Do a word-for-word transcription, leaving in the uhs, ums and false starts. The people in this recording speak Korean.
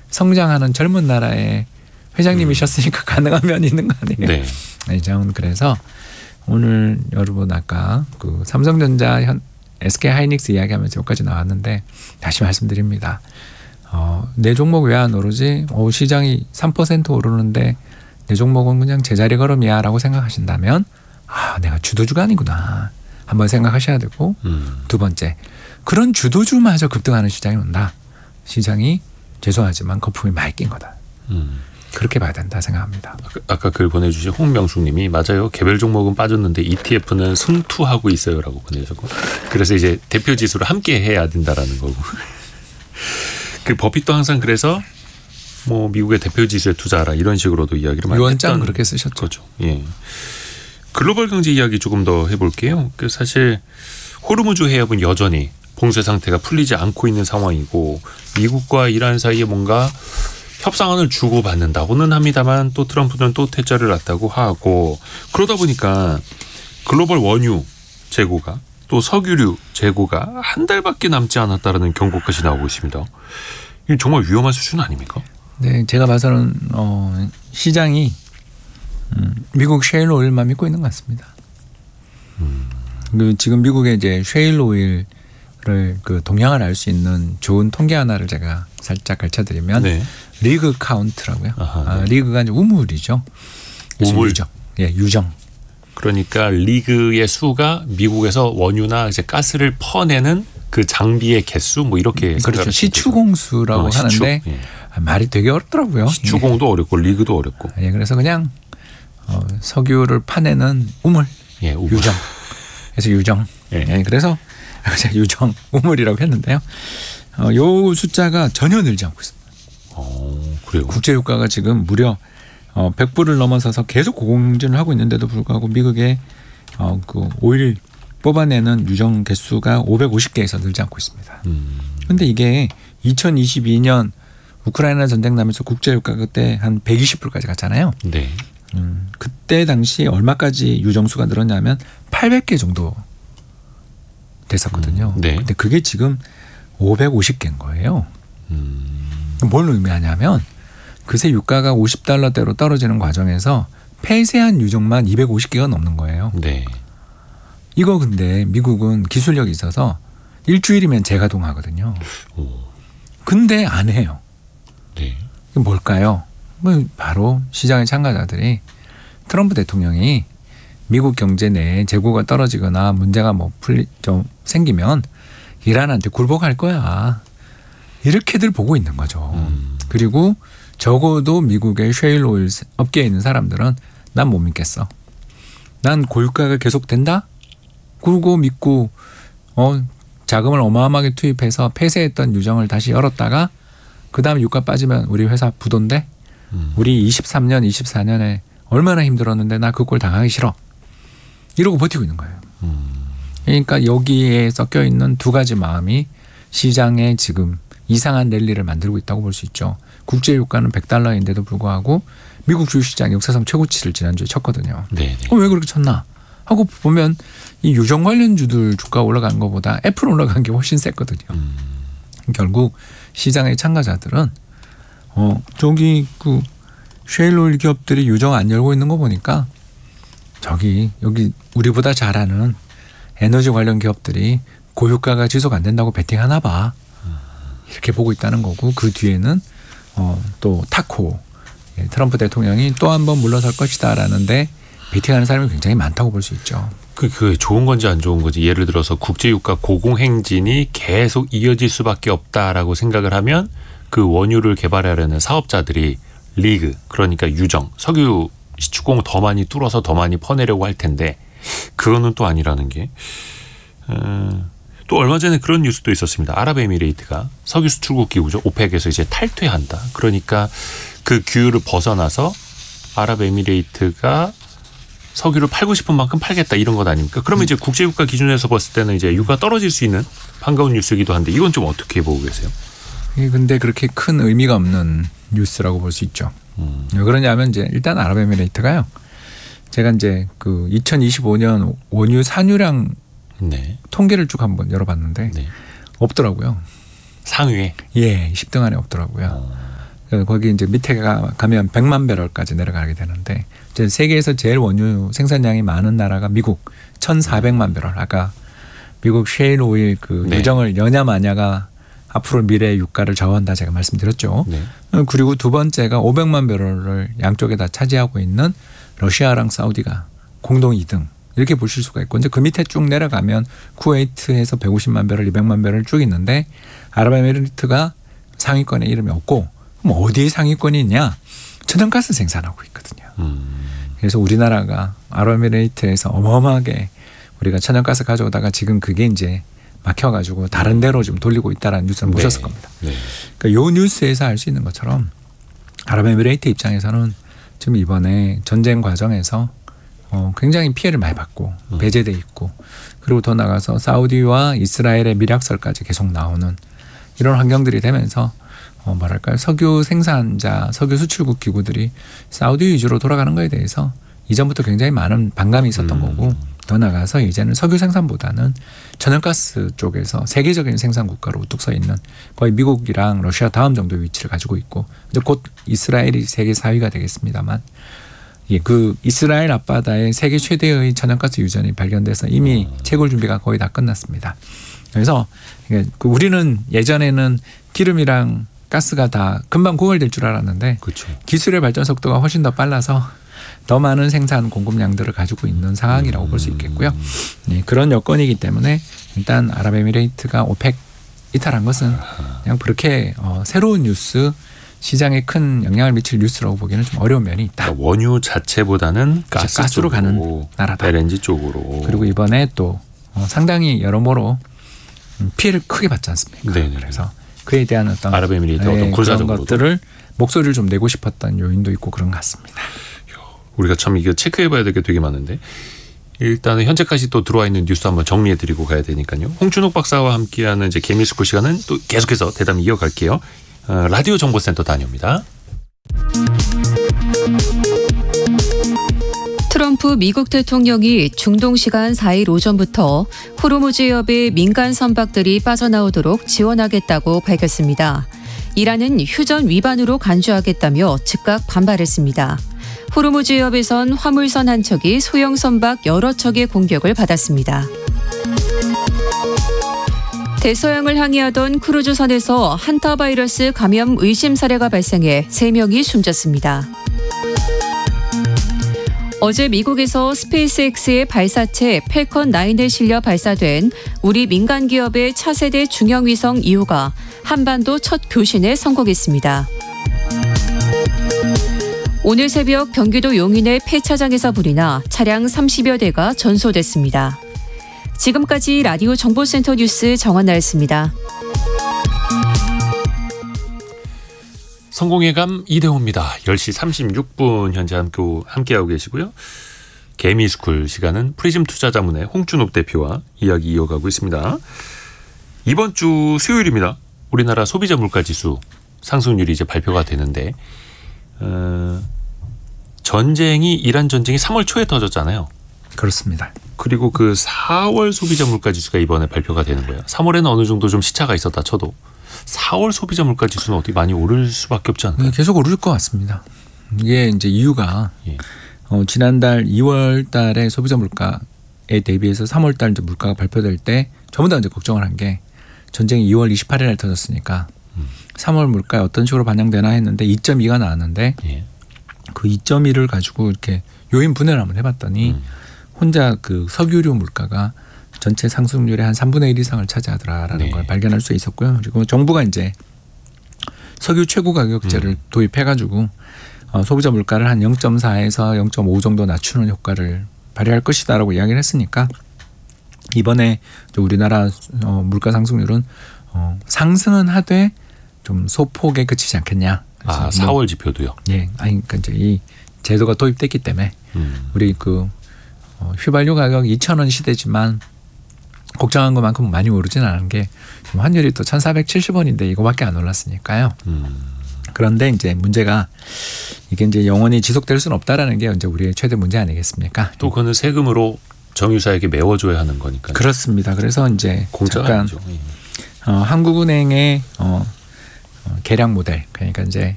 성장하는 젊은 나라의 회장님이셨으니까 음. 가능한 면이 있는 거 아니에요? 네. 네, 저는 그래서 오늘 여러분 아까 그 삼성전자 현 에스케이 하이닉스 이야기하면서 여기까지 나왔는데 다시 말씀드립니다. 어, 내 종목 왜 안 오르지? 어, 시장이 삼 퍼센트 오르는데 내 종목은 그냥 제자리 걸음이야 라고 생각하신다면 아, 내가 주도주가 아니구나 한번 생각하셔야 되고 음. 두 번째, 그런 주도주마저 급등하는 시장이 온다. 시장이 죄송하지만 거품이 많이 낀 거다. 음. 그렇게 봐야 된다 생각합니다. 아까, 아까 글 보내주신 홍명숙 님이 맞아요. 개별 종목은 빠졌는데 이티에프는 승투하고 있어요라고 보내주셨고, 그래서 이제 대표 지수를 함께 해야 된다라는 거고. 그 버핏도 항상 그래서 뭐 미국의 대표 지수에 투자하라 이런 식으로도 이야기를 많이 유언장 했던 그렇게 쓰셨죠. 거죠. 예. 글로벌 경제 이야기 조금 더 해볼게요. 그 사실 호르무즈 해협은 여전히 봉쇄 상태가 풀리지 않고 있는 상황이고 미국과 이란 사이에 뭔가 협상안을 주고받는다고는 합니다만 또 트럼프는 또 퇴짜를 놨다고 하고, 그러다 보니까 글로벌 원유 재고가 또 석유류 재고가 한 달밖에 남지 않았다라는 경고까지 나오고 있습니다. 이게 정말 위험한 수준 아닙니까? 네, 제가 봐서는 어, 시장이 음, 미국 셰일 오일만 믿고 있는 것 같습니다. 음. 그 지금 미국의 이제 셰일 오일을 그 동향을 알 수 있는 좋은 통계 하나를 제가 살짝 가르쳐드리면 네. 리그 카운트라고요. 아하, 네. 아, 리그가 이제 우물이죠. 우물. 유정. 예, 유정. 그러니까 리그의 수가 미국에서 원유나 이제 가스를 퍼내는 그 장비의 개수 뭐 이렇게 그렇죠. 시추공수라고 어, 하는데 시추? 예. 말이 되게 어렵더라고요. 시추공도 예. 어렵고 리그도 어렵고. 예, 그래서 그냥 어, 석유를 파내는 우물. 예, 우물. 유정. 그래서 유정. 예. 예, 그래서 유정 우물이라고 했는데요. 어, 요 숫자가 전혀 늘지 않고 있습니다. 어, 그래요. 국제 유가가 지금 무려 어, 백 불을 넘어서서 계속 고공행진을 하고 있는데도 불구하고 미국의 어, 그 오일 뽑아내는 유정 개수가 오백오십 개에서 늘지 않고 있습니다. 그런데 음. 이게 이천이십이 년 우크라이나 전쟁 나면서 국제 유가 그때 한 백이십 불까지 갔잖아요. 네. 음, 그때 당시 얼마까지 유정수가 늘었냐면 팔백 개 정도 됐었거든요. 음. 네. 근데 그게 지금 오백오십 개인 거예요. 음. 뭘 의미하냐면 그새 유가가 오십 달러대로 떨어지는 과정에서 폐쇄한 유정만 이백오십 개가 넘는 거예요. 네. 이거 근데 미국은 기술력이 있어서 일주일이면 재가동하거든요. 오. 근데 안 해요. 네. 뭘까요? 뭐 바로 시장의 참가자들이 트럼프 대통령이 미국 경제 내에 재고가 떨어지거나 문제가 뭐 풀리 좀 생기면 이란한테 굴복할 거야. 이렇게들 보고 있는 거죠. 음. 그리고 적어도 미국의 셰일 오일 업계에 있는 사람들은 난 못 믿겠어. 난 고유가가 계속된다? 그러고 믿고 어, 자금을 어마어마하게 투입해서 폐쇄했던 유정을 다시 열었다가 그다음에 유가 빠지면 우리 회사 부도인데 음. 우리 이십삼 년, 이십사 년에 얼마나 힘들었는데 나 그 꼴 당하기 싫어. 이러고 버티고 있는 거예요. 음. 그러니까 여기에 섞여 있는 두 가지 마음이 시장에 지금 이상한 랠리를 만들고 있다고 볼 수 있죠. 국제 유가는 백 달러인데도 불구하고 미국 주식시장 역사상 최고치를 지난주에 쳤거든요. 어, 왜 그렇게 쳤나 하고 보면 이 유정 관련주들 주가 올라간 것보다 애플 올라간 게 훨씬 셌거든요. 음. 결국 시장의 참가자들은 어 저기 그 셰일 오일 기업들이 유정 안 열고 있는 거 보니까 저기 여기 우리보다 잘하는 에너지 관련 기업들이 고유가가 지속 안 된다고 베팅하나 봐. 이렇게 보고 있다는 거고 그 뒤에는 어, 또 타코 예, 트럼프 대통령이 또 한 번 물러설 것이다라는데 베팅하는 사람이 굉장히 많다고 볼 수 있죠. 그, 그 좋은 건지 안 좋은 건지 예를 들어서 국제유가 고공행진이 계속 이어질 수밖에 없다라고 생각을 하면 그 원유를 개발하려는 사업자들이 리그 그러니까 유정 석유 시추공을 더 많이 뚫어서 더 많이 퍼내려고 할 텐데 그거는 또 아니라는 게 음, 또 얼마 전에 그런 뉴스도 있었습니다. 아랍에미레이트가 석유 수출국 기구죠. 오펙에서 이제 탈퇴한다. 그러니까 그 규율을 벗어나서 아랍에미레이트가 석유를 팔고 싶은 만큼 팔겠다 이런 것 아닙니까? 그러면 이제 국제유가 기준에서 봤을 때는 이제 유가 떨어질 수 있는 반가운 뉴스이기도 한데 이건 좀 어떻게 보고 계세요? 근데 그렇게 큰 의미가 없는 뉴스라고 볼 수 있죠. 음. 왜 그러냐면 이제 일단 아랍에미레이트가요. 제가 이제 그 이천이십오 년 원유 산유량 네. 통계를 쭉 한번 열어봤는데 네. 없더라고요. 상위에? 예, 십 등 안에 없더라고요. 어. 거기 이제 밑에 가면 백만 배럴까지 내려가게 되는데 이제 세계에서 제일 원유 생산량이 많은 나라가 미국 천사백만 배럴. 아까 미국 셰일 오일 그 네. 유정을 여냐 마냐가 앞으로 미래의 유가를 좌우한다 제가 말씀드렸죠. 네. 그리고 두 번째가 오백만 배럴을 양쪽에 다 차지하고 있는 러시아랑 사우디가 공동 이 등 이렇게 보실 수가 있고 이제 그 밑에 쭉 내려가면 쿠웨이트에서 백오십만 배럴, 이백만 배럴 쭉 있는데 아랍에미리트가 상위권에 이름이 없고 그럼 어디에 상위권이 있냐? 천연가스 생산하고 있거든요. 음. 그래서 우리나라가 아랍에미리트에서 어마어마하게 우리가 천연가스 가져오다가 지금 그게 이제 막혀가지고 다른 데로 좀 돌리고 있다라는 뉴스를 네. 보셨을 겁니다. 네. 그러니까 이 뉴스에서 알 수 있는 것처럼 아랍에미레이트 입장에서는 지금 이번에 전쟁 과정에서 어 굉장히 피해를 많이 받고 배제돼 있고 그리고 더 나가서 사우디와 이스라엘의 밀약설까지 계속 나오는 이런 환경들이 되면서 어 뭐랄까요 석유 생산자 석유 수출국 기구들이 사우디 위주로 돌아가는 거에 대해서 이전부터 굉장히 많은 반감이 있었던 음. 거고 더 나가서 이제는 석유 생산보다는 천연가스 쪽에서 세계적인 생산 국가로 우뚝 서 있는 거의 미국이랑 러시아 다음 정도의 위치를 가지고 있고 이제 곧 이스라엘이 세계 사 위가 되겠습니다만 예, 그 이스라엘 앞바다에 세계 최대의 천연가스 유전이 발견돼서 이미 채굴 준비가 거의 다 끝났습니다. 그래서 우리는 예전에는 기름이랑 가스가 다 금방 고갈될 줄 알았는데 그렇죠. 기술의 발전 속도가 훨씬 더 빨라서 더 많은 생산 공급량들을 가지고 있는 상황이라고 볼 수 있겠고요. 네, 그런 여건이기 때문에 일단 아랍에미레이트가 오펙 이탈한 것은 그냥 그렇게 어, 새로운 뉴스 시장에 큰 영향을 미칠 뉴스라고 보기에는 좀 어려운 면이 있다. 그러니까 원유 자체보다는 가스 가스로 쪽으로, 가는 나라다. 엘엔지 쪽으로. 그리고 이번에 또 어, 상당히 여러모로 피해를 크게 받지 않습니까? 네네. 그래서 그에 대한 어떤 아랍에미리트 네, 어떤 그런 군사적으로도 것들을 목소리를 좀 내고 싶었던 요인도 있고 그런 것 같습니다. 우리가 참 이거 체크해봐야 될 게 되게 많은데 일단은 현재까지 또 들어와 있는 뉴스 한번 정리해드리고 가야 되니까요. 홍춘욱 박사와 함께하는 이제 개미스쿨 시간은 또 계속해서 대담 이어갈게요. 어, 라디오 정보센터 다녀옵니다. 트럼프 미국 대통령이 중동 시간 사 일 오전부터 호르무즈 해협의 민간 선박들이 빠져나오도록 지원하겠다고 밝혔습니다. 이란은 휴전 위반으로 간주하겠다며 즉각 반발했습니다. 호르무즈 해협에선 화물선 한 척이 소형 선박 여러 척의 공격을 받았습니다. 대서양을 항해하던 크루즈선에서 한타바이러스 감염 의심 사례가 발생해 세 명이 숨졌습니다. 어제 미국에서 스페이스X의 발사체 펠컨 나인에 실려 발사된 우리 민간 기업의 차세대 중형위성 이 호가 한반도 첫 교신에 성공했습니다. 오늘 새벽 경기도 용인의 폐차장에서 불이 나 차량 삼십여 대가 전소됐습니다. 지금까지 라디오 정보센터 뉴스 정원나였습니다. 성공의 감 이대호입니다. 열 시 삼십육 분 현재 함께, 함께하고 계시고요. 개미스쿨 시간은 프리즘 투자자문의 홍춘욱 대표와 이야기 이어가고 있습니다. 이번 주 수요일입니다. 우리나라 소비자 물가지수 상승률이 이제 발표가 되는데 어, 전쟁이 이란 전쟁이 삼월 초에 터졌잖아요. 그렇습니다. 그리고 그 사월 소비자 물가지수가 이번에 발표가 되는 거예요. 삼월에는 어느 정도 좀 시차가 있었다 쳐도 사월 소비자 물가지수는 어떻게 많이 오를 수밖에 없지 않을까요? 계속 오를 것 같습니다. 이게 이제 이유가 예. 어, 지난달 이월 달에 소비자 물가에 대비해서 삼월 달 이제 물가가 발표될 때 전부 다 이제 걱정을 한 게 전쟁이 이월 이십팔 일에 터졌으니까 음. 삼월 물가에 어떤 식으로 반영되나 했는데 이 점 이가 나왔는데 예. 그 이 점 이를 가지고 이렇게 요인 분해를 한번 해봤더니 음. 혼자 그 석유류 물가가 전체 상승률의 한 삼분의 일 이상을 차지하더라라는 네. 걸 발견할 수 있었고요. 그리고 정부가 이제 석유 최고 가격제를 음. 도입해가지고 어, 소비자 물가를 한 영 점 사에서 영 점 오 정도 낮추는 효과를 발휘할 것이다라고 이야기를 했으니까 이번에 우리나라 어, 물가 상승률은 어, 상승은 하되 좀 소폭에 그치지 않겠냐. 아, 사월 지표도요? 예, 아니 그러니까 이제 이 제도가 도입됐기 때문에 음. 우리 그 어, 휘발유 가격 이천 원 시대지만 걱정한 것만큼 많이 오르진 않은 게 환율이 또 천사백칠십 원인데 이거밖에 안 올랐으니까요. 음. 그런데 이제 문제가 이게 이제 영원히 지속될 수는 없다라는 게 이제 우리의 최대 문제 아니겠습니까? 또 그거는 세금으로 정유사에게 메워줘야 하는 거니까. 그렇습니다. 그래서 이제 잠깐 아니죠. 어, 한국은행의 어, 어, 계량 모델 그러니까 이제